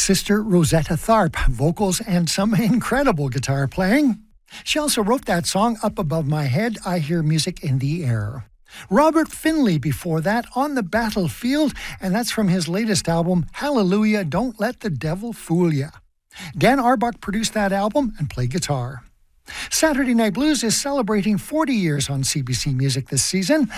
Sister Rosetta Tharpe, vocals and some incredible guitar playing. She also wrote that song, Up Above My Head, I Hear Music in the Air. Robert Finley before that, On the Battlefield, and that's from his latest album, Hallelujah, Don't Let the Devil Fool Ya. Dan Auerbach produced that album and played guitar. Saturday Night Blues is celebrating 40 years on CBC Music this season.